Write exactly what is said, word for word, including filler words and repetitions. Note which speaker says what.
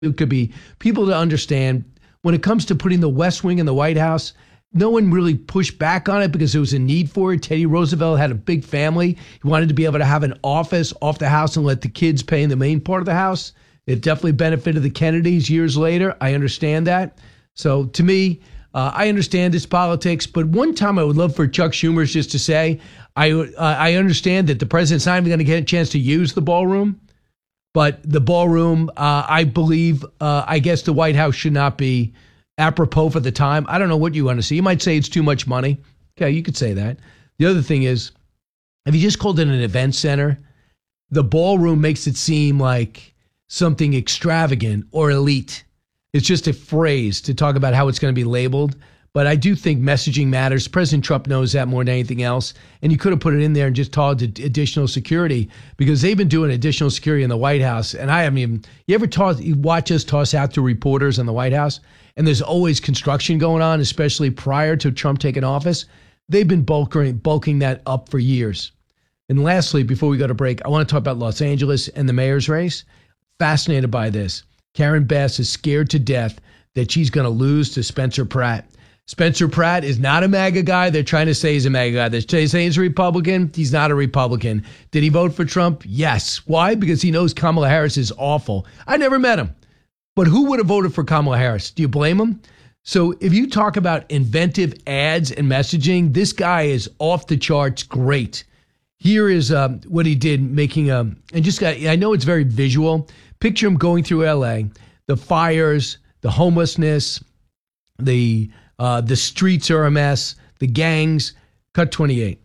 Speaker 1: it could be people to understand when it comes to putting the West Wing in the White House. No one really pushed back on it because there was a need for it. Teddy Roosevelt had a big family. He wanted to be able to have an office off the house and let the kids pay in the main part of the house. It definitely benefited the Kennedys years later. I understand that. So to me, uh, I understand this politics. But one time I would love for Chuck Schumer just to say, I, uh, I understand that the president's not even going to get a chance to use the ballroom. But the ballroom, uh, I believe, uh, I guess the White House should not be apropos for the time. I don't know what you want to see. You might say it's too much money. Okay, you could say that. The other thing is, if you just called it an event center, the ballroom makes it seem like something extravagant or elite. It's just a phrase to talk about how it's going to be labeled. But I do think messaging matters. President Trump knows that more than anything else. And you could have put it in there and just tossed additional security, because they've been doing additional security in the White House. And I haven't even, you ever toss, you watch us toss out to reporters in the White House? And there's always construction going on, especially prior to Trump taking office. They've been bulking, bulking that up for years. And lastly, before we go to break, I want to talk about Los Angeles and the mayor's race. Fascinated by this. Karen Bass is scared to death that she's going to lose to Spencer Pratt. Spencer Pratt is not a MAGA guy. They're trying to say he's a MAGA guy. They're saying he's a Republican. He's not a Republican. Did he vote for Trump? Yes. Why? Because he knows Kamala Harris is awful. I never met him. But who would have voted for Kamala Harris? Do you blame him? So if you talk about inventive ads and messaging, this guy is off the charts great. Here is um, what he did, making a, and just got, I know it's very visual. Picture him going through L A, the fires, the homelessness, the uh, the streets are a mess, the gangs. Cut twenty-eight.